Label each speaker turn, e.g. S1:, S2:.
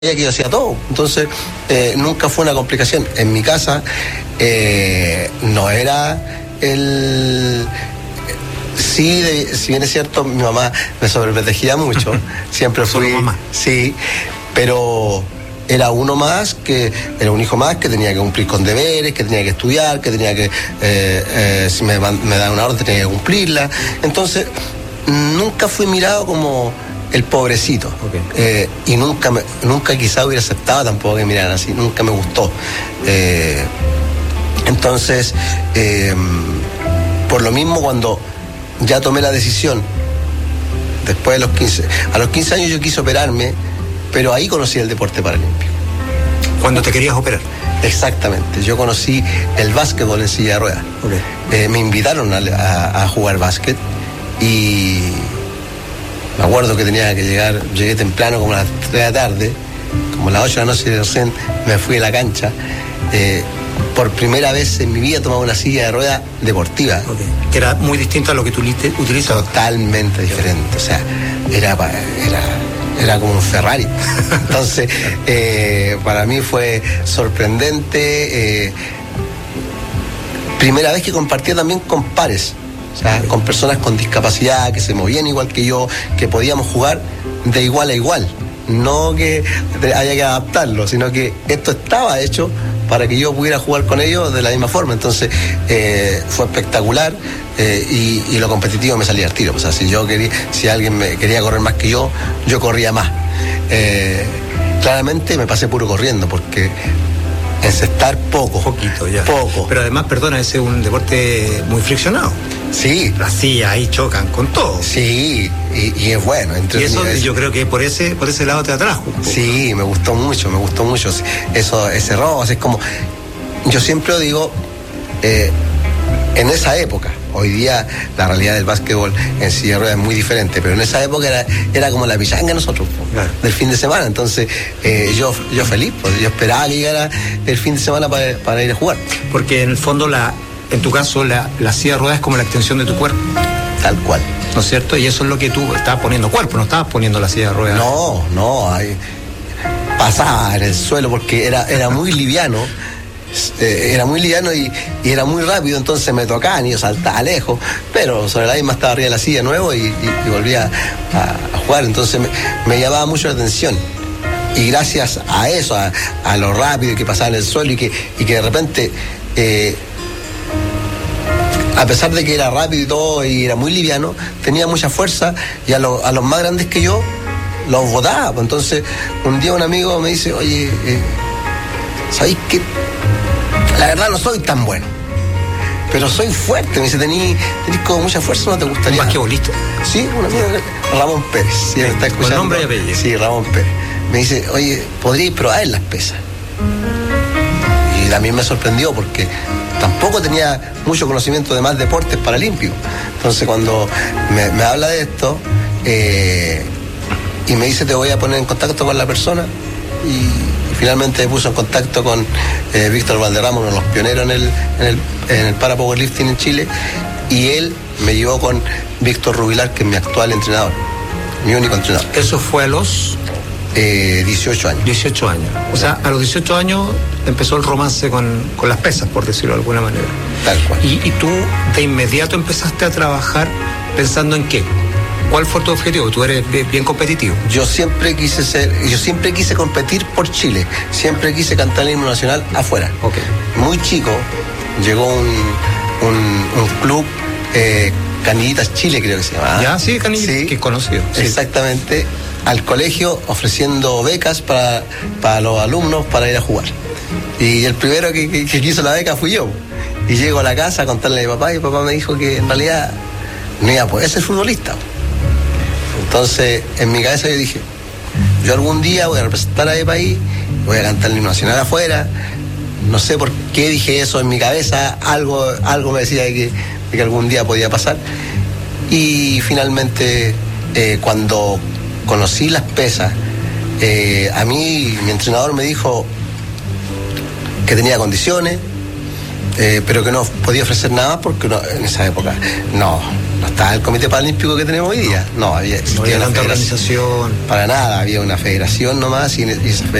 S1: que yo hacía todo. Entonces, nunca fue una complicación. En mi casa no era el... Sí, si bien es cierto, mi mamá me sobreprotegía mucho. Siempre fui...
S2: ¿Solo mamá?
S1: Sí, pero era uno más, era un hijo más que tenía que cumplir con deberes, que tenía que estudiar, que tenía que... si me daban una orden tenía que cumplirla. Entonces, nunca fui mirado como... el pobrecito.
S2: Okay.
S1: Y nunca quizá hubiera aceptado tampoco que miraran así, nunca me gustó. Entonces, por lo mismo, cuando ya tomé la decisión, después de a los 15 años yo quise operarme, pero ahí conocí el deporte paralímpico.
S2: ¿Cuándo te querías operar?
S1: Exactamente, yo conocí el básquetbol en silla de ruedas. Okay. Me invitaron a jugar básquet y... me acuerdo que tenía que llegué temprano, como a las 3 de la tarde, como a las 8 de la noche recién me fui a la cancha. Por primera vez en mi vida tomaba una silla de ruedas deportiva.
S2: Okay. Que era muy distinto a lo que tú utilizas.
S1: Totalmente diferente, o sea, era como un Ferrari. Entonces, para mí fue sorprendente. Primera vez que compartía también con pares. O sea, con personas con discapacidad, que se movían igual que yo, que podíamos jugar de igual a igual. No que haya que adaptarlo, sino que esto estaba hecho para que yo pudiera jugar con ellos de la misma forma. Entonces, fue espectacular y lo competitivo me salía al tiro. O sea, si alguien me quería correr más que yo corría más. Claramente me pasé puro corriendo, porque encestar poquito ya. Poco.
S2: Pero además, perdona, ese es un deporte muy friccionado.
S1: Sí.
S2: Las sillas ahí chocan con todo.
S1: Sí, y es bueno.
S2: Y eso yo creo que por ese lado te atrajo.
S1: Sí, me gustó mucho. Ese roce, es como... Yo siempre digo, en esa época, hoy día la realidad del básquetbol en silla de ruedas es muy diferente, pero en esa época era como la pichanga de nosotros, claro, del fin de semana. Entonces, yo feliz, pues, yo esperaba que llegara el fin de semana para ir a jugar.
S2: Porque en el fondo, en tu caso, la silla de ruedas es como la extensión de tu cuerpo.
S1: Tal cual.
S2: ¿No es cierto? Y eso es lo que tú estabas poniendo cuerpo, no estabas poniendo la silla de ruedas.
S1: No, pasaba en el suelo porque era muy liviano. Era muy liviano y era muy rápido, entonces me tocaban y yo saltaba lejos, pero sobre la misma estaba arriba de la silla nuevo y volvía a jugar. Entonces me llamaba mucho la atención, y gracias a eso, a lo rápido que pasaba en el suelo y que de repente, a pesar de que era rápido y todo y era muy liviano, tenía mucha fuerza, y a los más grandes que yo los botaba. Entonces un día un amigo me dice: oye, ¿sabéis qué? La verdad no soy tan bueno, pero soy fuerte. Me dice: tenés como mucha fuerza, ¿no te gustaría?
S2: ¿Un basquetbolista?
S1: Sí, un amigo, Ramón Pérez. Sí, me está escuchando.
S2: ¿Con nombre y apellido?
S1: Sí, Ramón Pérez. Me dice: oye, ¿podríais probar en las pesas? Y también me sorprendió porque tampoco tenía mucho conocimiento de más deportes paralímpicos. Entonces, cuando me habla de esto y me dice: te voy a poner en contacto con la persona, y finalmente me puso en contacto con Víctor Valderrama, uno de los pioneros en el para powerlifting en Chile, y él me llevó con Víctor Rubilar, que es mi actual entrenador, mi único entrenador.
S2: ¿Eso fue a los
S1: 18 años?
S2: 18 años. O sea, a los 18 años empezó el romance con las pesas, por decirlo de alguna manera.
S1: Tal cual.
S2: ¿Y tú de inmediato empezaste a trabajar pensando en qué? ¿Cuál fue tu objetivo? Tú eres bien competitivo.
S1: Yo siempre quise competir por Chile. Siempre quise cantar el himno nacional afuera.
S2: Okay.
S1: Muy chico llegó un club, Canillitas Chile, creo que se llama.
S2: Ya, sí, Canillitas, sí, que es conocido. Sí.
S1: Exactamente, al colegio, ofreciendo becas para los alumnos para ir a jugar. Y el primero que quiso la beca fui yo. Y llego a la casa a contarle a mi papá, y mi papá me dijo que en realidad no iba a poder ser futbolista. Entonces, en mi cabeza yo dije: yo algún día voy a representar a mi país, voy a cantar el himno nacional afuera. No sé por qué dije eso en mi cabeza, algo me decía de que algún día podía pasar. Y finalmente, cuando conocí las pesas, a mí mi entrenador me dijo que tenía condiciones, pero que no podía ofrecer nada porque en esa época no no estaba el Comité Paralímpico que tenemos hoy día. No,
S2: no había tanta organización.
S1: Para nada, había una federación nomás y esa